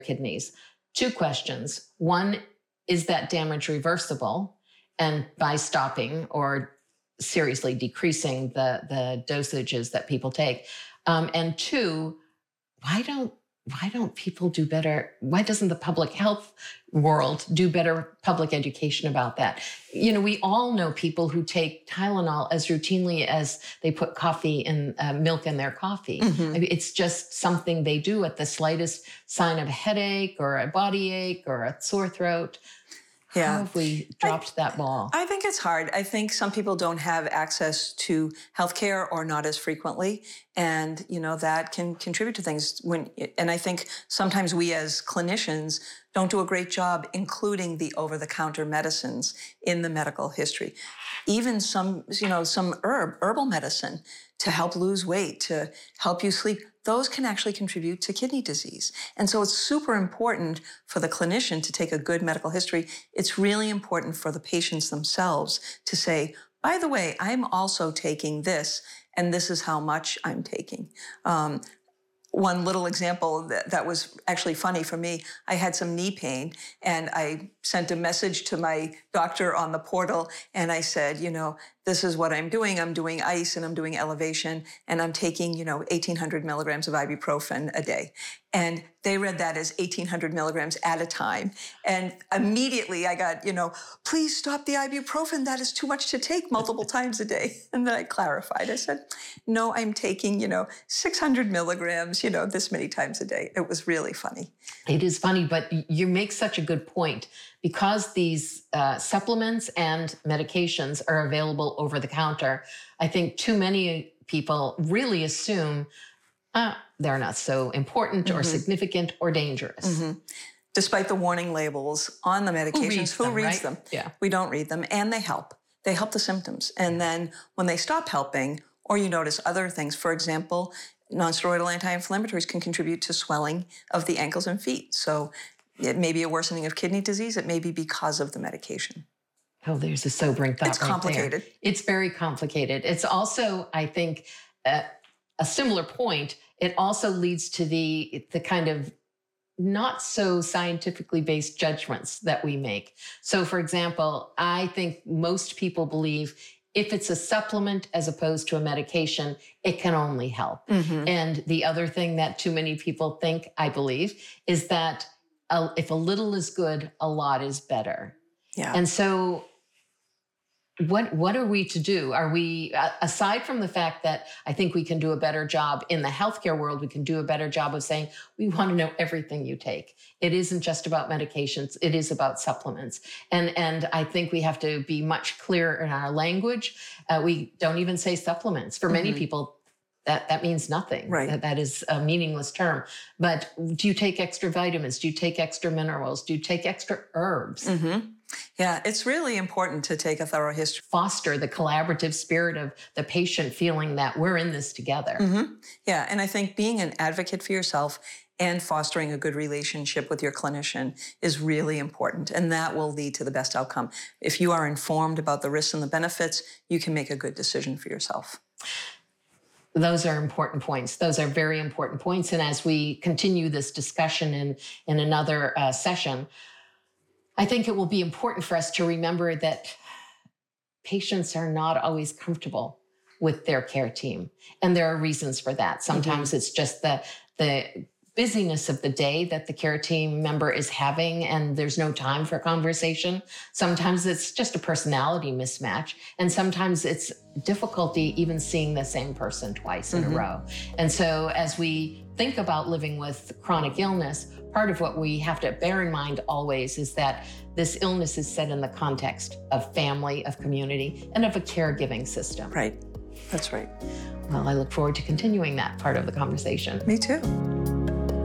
kidneys. Two questions. One, is that damage reversible? And by stopping or seriously decreasing the dosages that people take. And two, why don't people do better? Why doesn't the public health world do better public education about that? You know, we all know people who take Tylenol as routinely as they put coffee in milk in their coffee. Mm-hmm. I mean, it's just something they do at the slightest sign of a headache or a body ache or a sore throat. Yeah. How have we dropped that ball? I think it's hard. I think some people don't have access to healthcare or not as frequently. And, you know, that can contribute to things. And I think sometimes we as clinicians don't do a great job including the over-the-counter medicines in the medical history. Even some herbal medicine to help lose weight, to help you sleep, those can actually contribute to kidney disease. And so it's super important for the clinician to take a good medical history. It's really important for the patients themselves to say, by the way, I'm also taking this, and this is how much I'm taking. One little example that was actually funny for me, I had some knee pain and I sent a message to my doctor on the portal and I said, you know, this is what I'm doing. I'm doing ice and I'm doing elevation and I'm taking, 1,800 milligrams of ibuprofen a day. And they read that as 1,800 milligrams at a time. And immediately I got, please stop the ibuprofen. That is too much to take multiple times a day. And then I clarified. I said, no, I'm taking, 600 milligrams, this many times a day. It was really funny. It is funny, but you make such a good point. Because these supplements and medications are available over the counter, I think too many people really assume they're not so important or significant or dangerous. Mm-hmm. Despite the warning labels on the medications, who reads them? Yeah. We don't read them, and they help. They help the symptoms. And then when they stop helping, or you notice other things, for example, nonsteroidal anti-inflammatories can contribute to swelling of the ankles and feet. So it may be a worsening of kidney disease. It may be because of the medication. Oh, there's a sobering thought. It's complicated. There. It's very complicated. It's also, I think, a similar point. It also leads to the kind of not so scientifically based judgments that we make. So, for example, I think most people believe if it's a supplement as opposed to a medication, it can only help. Mm-hmm. And the other thing that too many people think, I believe, is that if a little is good, a lot is better. Yeah. And so what are we to do? Are we, aside from the fact that I think we can do a better job in the healthcare world, we can do a better job of saying, we want to know everything you take. It isn't just about medications. It is about supplements. And I think we have to be much clearer in our language. We don't even say supplements. For many people, that means nothing. Right. That is a meaningless term. But do you take extra vitamins? Do you take extra minerals? Do you take extra herbs? Mm-hmm. Yeah, it's really important to take a thorough history. Foster the collaborative spirit of the patient feeling that we're in this together. Mm-hmm. Yeah, and I think being an advocate for yourself and fostering a good relationship with your clinician is really important, and that will lead to the best outcome. If you are informed about the risks and the benefits, you can make a good decision for yourself. Those are important points. Those are very important points. And as we continue this discussion in another session, I think it will be important for us to remember that patients are not always comfortable with their care team. And there are reasons for that. Sometimes it's just the busyness of the day that the care team member is having and there's no time for conversation. Sometimes it's just a personality mismatch. And sometimes it's difficulty even seeing the same person twice in a row. And so as we think about living with chronic illness, part of what we have to bear in mind always is that this illness is set in the context of family, of community, and of a caregiving system. Right. That's right. Well, I look forward to continuing that part of the conversation. Me too.